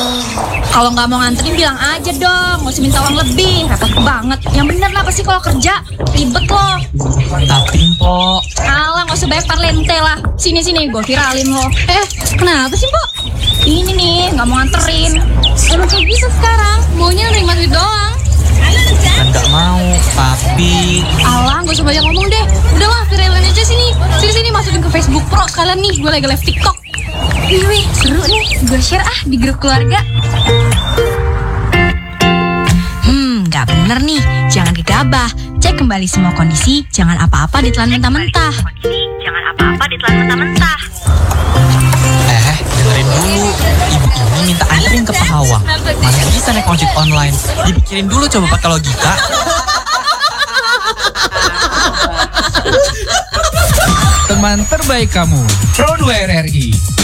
Kalau nggak mau nganterin bilang aja dong, nggak usah minta uang lebih, repot banget. Yang bener lah pasti kalau kerja ribet loh. Tapi Mpok, Alah, nggak usah banyak parlente lah. Sini gue viralin lo. Kenapa sih Mpok? Ini nih, nggak mau nganterin. Emang kayak gitu sekarang, maunya nerima duit doang. kan nggak mau, tapi Alah, nggak usah banyak ngomong deh. Udahlah, viralin aja sini. Sini masukin ke Facebook Pro sekalian nih. Gue lagi live TikTok. Wih, seru nih. Gue share di grup keluarga. Nggak bener nih. Jangan gegabah. Cek kembali semua kondisi. Jangan apa-apa ditelan mentah-mentah. dengerin dulu. Ibu ini minta anterin ke Pahawang. Mana bisa naik ojek online? Dipikirin dulu coba pakai logika. Teman terbaik kamu, Pro 2 RRI.